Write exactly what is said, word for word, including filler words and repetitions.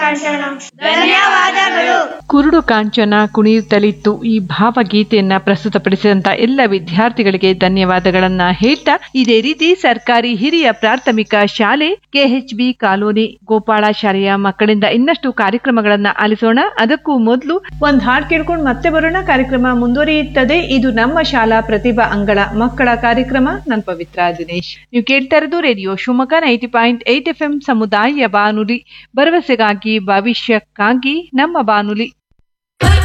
ಕಾಂಚನ. ಧನ್ಯವಾದಗಳು. ಕುರುಡು ಕಾಂಚನ ಕುಣಿಯುತ್ತಲಿತ್ತು ಈ ಭಾವಗೀತೆಯನ್ನ ಪ್ರಸ್ತುತಪಡಿಸಿದಂತ ಎಲ್ಲ ವಿದ್ಯಾರ್ಥಿಗಳಿಗೆ ಧನ್ಯವಾದಗಳನ್ನ ಹೇಳ್ತಾ, ಇದೇ ರೀತಿ ಸರ್ಕಾರಿ ಹಿರಿಯ ಪ್ರಾಥಮಿಕ ಶಾಲೆ ಕೆಎಚ್ಬಿ ಕಾಲೋನಿ ಗೋಪಾಳ ಶಾಲೆಯ ಮಕ್ಕಳಿಂದ ಇನ್ನಷ್ಟು ಕಾರ್ಯಕ್ರಮಗಳನ್ನ ಆಲಿಸೋಣ. ಅದಕ್ಕೂ ಮೊದಲು ಒಂದ್ ಹಾಡ್ ಕೇಳ್ಕೊಂಡು ಮತ್ತೆ ಬರೋಣ. ಕಾರ್ಯಕ್ರಮ ಮುಂದುವರಿಯುತ್ತದೆ. ಇದು ನಮ್ಮ ಶಾಲಾ ಪ್ರತಿಭಾ ಅಂಗಳ ಮಕ್ಕಳ ಕಾರ್ಯಕ್ರಮ. ನಾನ್ ಪವಿತ್ರ ದಿನೇಶ್. ನೀವು ಕೇಳ್ತಾ ಇರೋದು radio Shivamogga ninety point eight F M ಸಮುದಾಯ ಬಾನುಲಿ, ಭರವಸೆಗಾಗಿ ಭವಿಷ್ಯಕ್ಕಾಗಿ ನಮ್ಮ ಬಾನುಲಿ.